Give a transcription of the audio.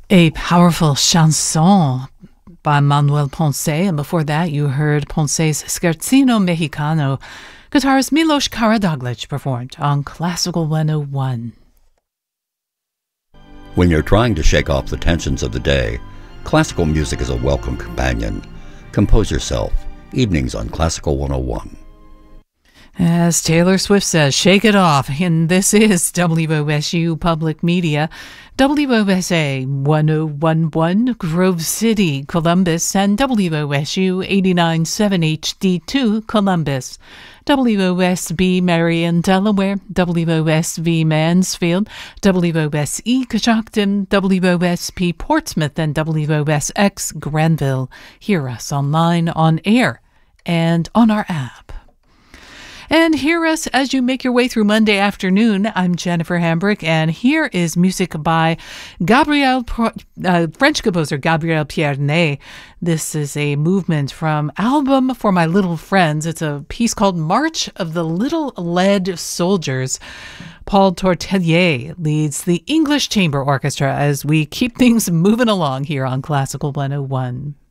A powerful chanson by Manuel Ponce, and before that you heard Ponce's Scherzino Mexicano. Guitarist Milos Karadoglic performed on Classical 101. When you're trying to shake off the tensions of the day, classical music is a welcome companion. Compose yourself. Evenings on Classical 101. As Taylor Swift says, shake it off. And this is WOSU Public Media, WOSA 1011 Grove City, Columbus, and WOSU 897 HD2 Columbus, WOSB Marion, Delaware, WOSV Mansfield, WOSE Coshocton, WOSP Portsmouth, and WOSX Granville. Hear us online, on air, and on our app. And hear us as you make your way through Monday afternoon. I'm Jennifer Hambrick, and here is music by French composer Gabriel Pierné. This is a movement from Album for My Little Friends. It's a piece called March of the Little Lead Soldiers. Paul Tortelier leads the English Chamber Orchestra as we keep things moving along here on Classical 101.